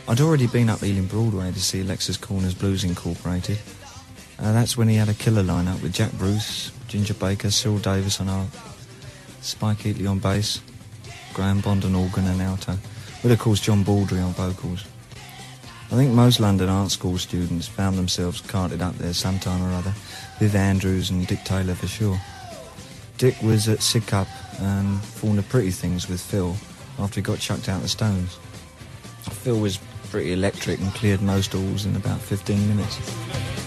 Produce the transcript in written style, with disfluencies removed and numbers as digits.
I'd already been up Ealing Broadway to see Alexis Corner's Blues Incorporated. That's when he had a killer lineup with Jack Bruce, Ginger Baker, Cyril Davis on art, Spike Heatley on bass, Graham Bond on organ and alto, with of course John Baldry on vocals. I think most London art school students found themselves carted up there sometime or other, Viv Andrews and Dick Taylor for sure. Dick was at Sidcup and formed a Pretty Things with Phil after he got chucked out the Stones. Phil was pretty electric and cleared most halls in about 15 minutes.